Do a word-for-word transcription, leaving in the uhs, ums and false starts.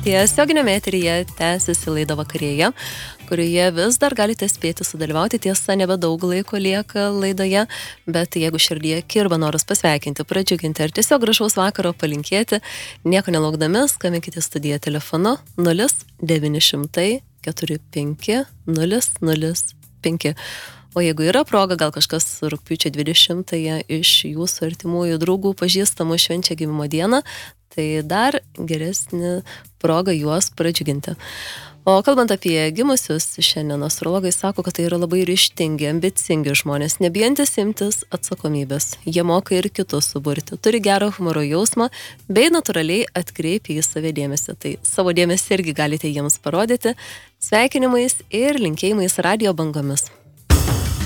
Tiesioginėme eteryje tęsiasi laida Vakarėja, kurioje vis dar galite spėti sudalyvauti. Tiesa, nebedaug laiko lieka laidoje, bet jeigu širdyje kirba noras pasveikinti, pradžiuginti ar tiesiog gražaus vakaro palinkėti, nieko nelaukdami, skambinkite studiją telefonu nulis devyni šimtai keturi penki nulis nulis penki. O jeigu yra proga, gal kažkas rugpjūčio dvidešimtąją iš jūsų artimųjų draugų pažįstamų švenčia gimimo dieną, tai dar geresnė proga juos pradžiuginti. O kalbant apie gimusius, šiandien astrologai sako, kad tai yra labai ryžtingi, ambicingi žmonės, nebijantis imtis atsakomybės. Jie moka ir kitus suburti, turi gerą humoro jausmą, bei natūraliai atkreipia į save dėmesį. Tai savo dėmesį irgi galite jiems parodyti sveikinimais ir linkėjimais radijo bangomis.